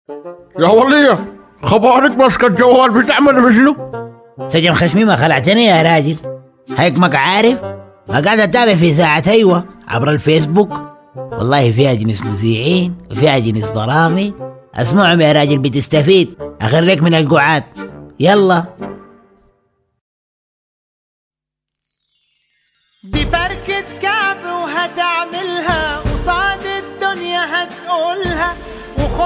يا ولية، خبرك ماسكة الجوال بتعمل بشنو؟ سجن خشمي ما خلعتني يا راجل. هيك ما عارف، ما قاعد اتابع في ساعة ايوه عبر الفيسبوك. والله فيها جنس مذيعين وفيها جنس برامج. اسمعهم يا راجل بتستفيد. اخرك من القعاد. يلا. دي فركة كعب وهتعملها قصاد الدنيا هتقولها.